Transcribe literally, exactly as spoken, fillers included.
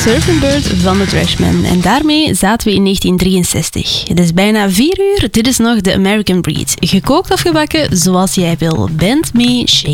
Surfing Bird van de Trashmen. En daarmee zaten we in negentien drieënzestig. Het is bijna vier uur, dit is nog de American Breed. Gekookt of gebakken, zoals jij wil. Band mee, shake